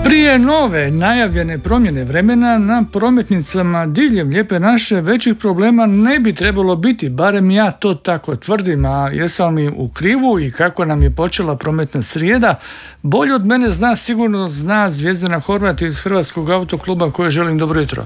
Prije nove najavljene promjene vremena na prometnicama diljem Lijepe naše većih problema ne bi trebalo biti, barem ja to tako tvrdim, a jesam li u krivu i kako nam je počela prometna srijeda, bolje od mene sigurno zna Zvjezdana Horvat iz Hrvatskog autokluba kojoj želim dobro jutro.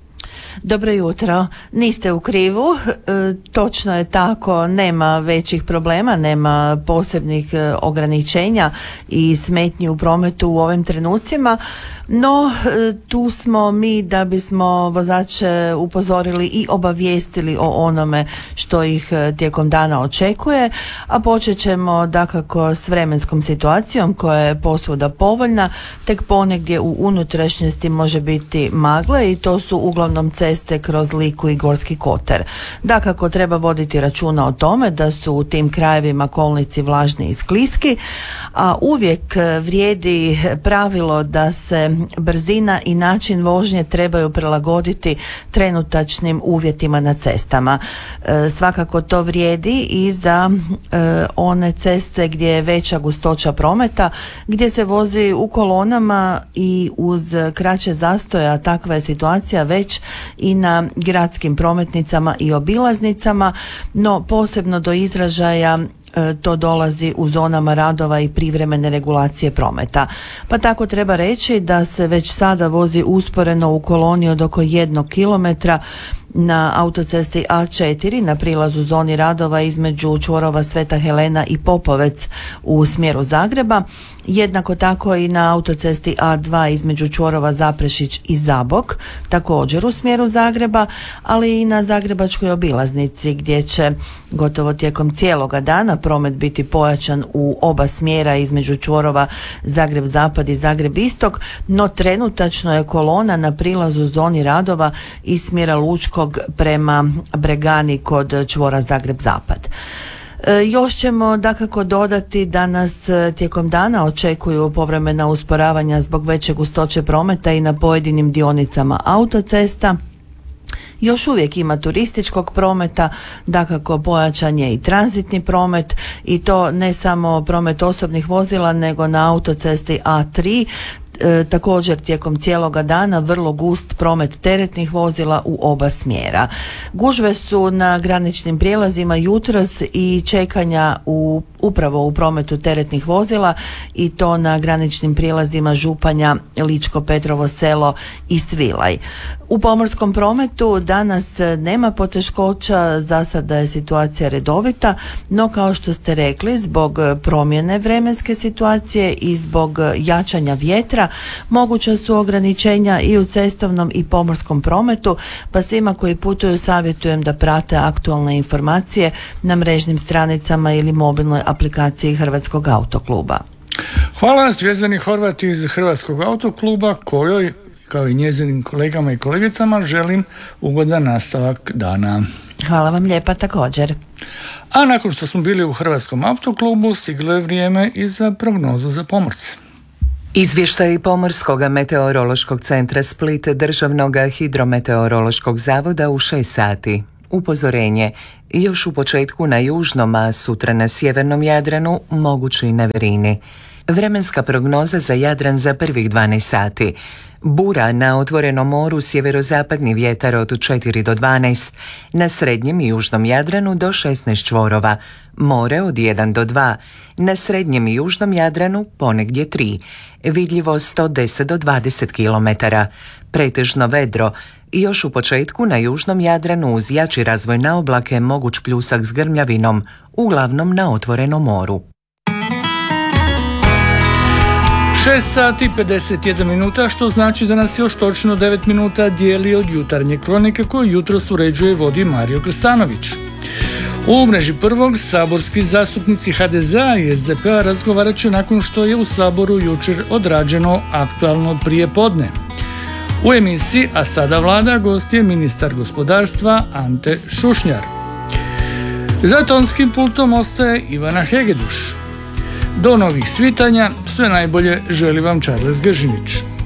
Dobro jutro, niste u krivu, točno je tako, nema većih problema, nema posebnih ograničenja i smetnji u prometu u ovim trenucima, no tu smo mi da bismo vozače upozorili i obavijestili o onome što ih tijekom dana očekuje, a počet ćemo dakako s vremenskom situacijom koja je posvuda povoljna, tek ponegdje u unutrašnjosti može biti magle i to su uglavnom ceste kroz Liku i Gorski kotar. Dakako treba voditi računa o tome da su u tim krajevima kolnici vlažni i skliski, a uvijek vrijedi pravilo da se brzina i način vožnje trebaju prilagoditi trenutačnim uvjetima na cestama. Svakako to vrijedi i za one ceste gdje je veća gustoća prometa, gdje se vozi u kolonama i uz kraće zastoja. Takva je situacija već i na gradskim prometnicama i obilaznicama, no posebno do izražaja to dolazi u zonama radova i privremene regulacije prometa. Pa tako treba reći da se već sada vozi usporeno u koloni od oko 1 kilometra na autocesti A4 na prilazu zoni radova između čvorova Sveta Helena i Popovec u smjeru Zagreba. Jednako tako i na autocesti A2 između čvorova Zaprešić i Zabok, također u smjeru Zagreba, ali i na zagrebačkoj obilaznici gdje će gotovo tijekom cijeloga dana promet biti pojačan u oba smjera između čvorova Zagreb Zapad i Zagreb Istok, no trenutačno je kolona na prilazu zoni radova iz smjera Lučkog prema Bregani kod čvora Zagreb Zapad. Još ćemo dakako dodati da nas tijekom dana očekuju povremena usporavanja zbog veće gustoće prometa i na pojedinim dionicama autocesta. Još uvijek ima turističkog prometa, dakako pojačan je i tranzitni promet i to ne samo promet osobnih vozila nego na autocesti A3. Također tijekom cijeloga dana vrlo gust promet teretnih vozila u oba smjera. Gužve su na graničnim prijelazima jutros i čekanja upravo u prometu teretnih vozila i to na graničnim prijelazima Županja, Ličko Petrovo Selo i Svilaj. U pomorskom prometu danas nema poteškoća, za sada je situacija redovita, no kao što ste rekli, zbog promjene vremenske situacije i zbog jačanja vjetra moguća su ograničenja i u cestovnom i pomorskom prometu, pa svima koji putuju savjetujem da prate aktualne informacije na mrežnim stranicama ili mobilnoj aplikaciji Hrvatskog autokluba. Hvala Zvjezdani Horvat iz Hrvatskog autokluba kojoj, kao i njezinim kolegama i kolegicama, želim ugodan nastavak dana. Hvala vam lijepa također. A nakon što smo bili u Hrvatskom autoklubu, stiglo je vrijeme i za prognozu za pomorce. Izvještaj Pomorskog meteorološkog centra Split Državnog hidrometeorološkog zavoda u 6 sati. Upozorenje, još u početku na južnom, a sutra na sjevernom Jadranu mogući neverini. Vremenska prognoza za Jadran za prvih 12 sati. Bura na otvorenom moru, sjeverozapadni vjetar od 4 do 12, na srednjem i južnom Jadranu do 16 čvorova, more od 1 do 2, na srednjem i južnom Jadranu ponegdje 3, vidljivost od 10 do 20 km, pretežno vedro, i još u početku na južnom Jadranu uz jači razvoj na oblake moguć pljusak s grmljavinom, uglavnom na otvorenom moru. 6 sati 51 minuta, što znači da nas još točno 9 minuta dijeli od jutarnje kronike koju jutros uređuje i vodi Mario Krstanović. U mreži prvog saborski zastupnici HDZ-a i SDP-a razgovarat će nakon što je u Saboru jučer odrađeno aktualno prijepodne. U emisiji A sada Vlada gost je ministar gospodarstva Ante Šušnjar. Za tonskim pultom ostaje Ivana Hegeduš. Do novih svitanja, sve najbolje želi vam Charles Gažinić.